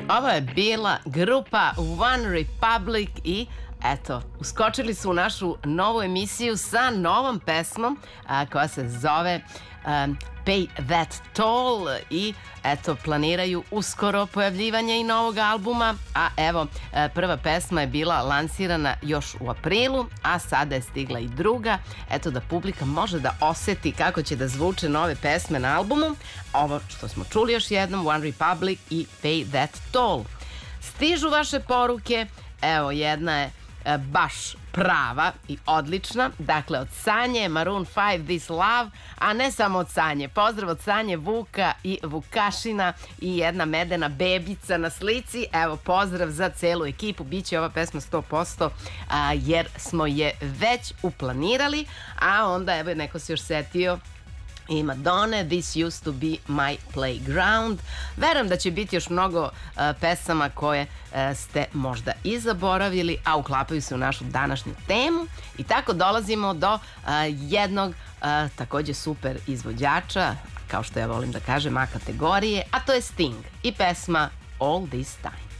Ovo je bila grupa One Republic i eto, uskočili su u našu novu emisiju sa novom pesmom koja se zove Pay That Toll i eto, planiraju uskoro pojavljivanje i novog albuma, a evo, prva pesma je bila lansirana još u aprilu, a sada je stigla i druga, eto da publika može da oseti kako će da zvuče nove pesme na albumu. Ovo što smo čuli još jednom, One Republic i Pay That Toll. Stižu vaše poruke, evo jedna je baš prava i odlična. Dakle, od Sanje, Maroon 5, This Love, a ne samo od Sanje. Pozdrav od Sanje, Vuka i Vukašina i jedna medena bebica na slici. Evo, pozdrav za celu ekipu. Biće ova pesma 100%, jer smo je već uplanirali, a onda evo neko se još setio i Madone, This Used to Be My Playground. Verujem da će biti još mnogo pesama koje ste možda i zaboravili, a uklapaju se u našu današnju temu. I tako dolazimo do jednog takođe super izvođača, kao što ja volim da kažem, A kategorije, a to je Sting i pesma All This Time.